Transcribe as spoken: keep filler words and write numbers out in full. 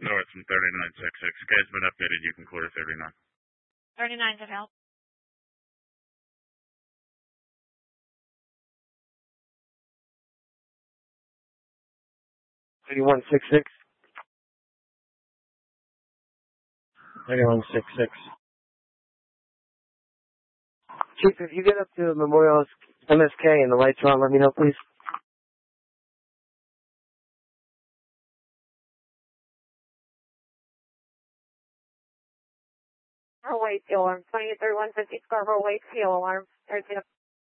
North from thirty-nine sixty-six. Guy's been updated. You can clear thirty-nine. thirty-nine's at help. thirty-one sixty-six. thirty-one sixty-six. Chief, if you get up to Memorial M S K and the lights are on, let me know, please. Scarborough Way, fuel alarm. twenty-eight thirty-one fifty, Scarborough Way, fuel alarm. thirty